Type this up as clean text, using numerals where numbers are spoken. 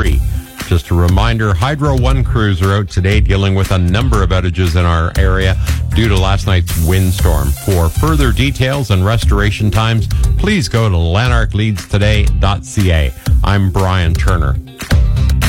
free. Just a reminder, Hydro One crews are out today dealing with a number of outages in our area due to last night's windstorm. For further details and restoration times, please go to lanarkleadstoday.ca. I'm Brian Turner.